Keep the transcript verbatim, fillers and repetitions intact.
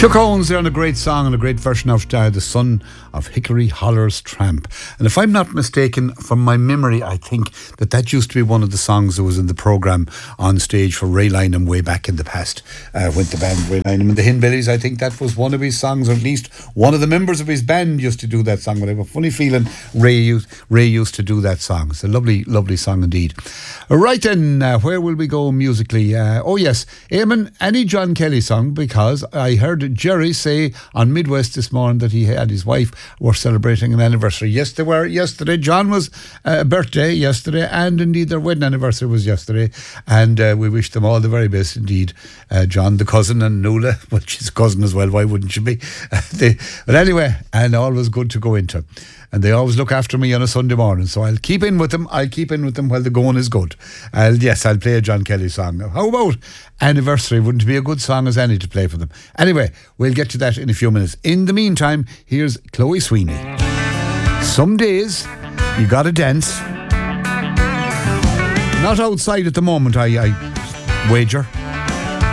Chuck Owens there on a great song and a great version of uh, The Son of Hickory Holler's Tramp. And if I'm not mistaken, from my memory, I think that that used to be one of the songs that was in the programme on stage for Ray Lynham way back in the past, uh, with the band Ray Lynham and the Hinbillies. I think that was one of his songs, or at least one of the members of his band used to do that song. But I have a funny feeling Ray used, Ray used to do that song. It's a lovely, lovely song indeed. Right then, uh, where will we go musically? Uh, oh yes, Eamon, any John Kelly song, because I heard Jerry say on Midwest this morning that he and his wife were celebrating an anniversary. Yes, they were yesterday. John was a uh, birthday yesterday, and indeed their wedding anniversary was yesterday. And uh, we wish them all the very best indeed. Uh, John, the cousin, and Nuala, well, she's a cousin as well. Why wouldn't she be? they, but anyway, and always good to go into. And they always look after me on a Sunday morning. So I'll keep in with them. I'll keep in with them while the going is good. I'll, yes, I'll play a John Kelly song. How about Anniversary? Wouldn't be a good song as any to play for them. Anyway, we'll get to that in a few minutes. In the meantime, here's Chloe Sweeney. Some days you gotta dance. Not outside at the moment, I, I wager.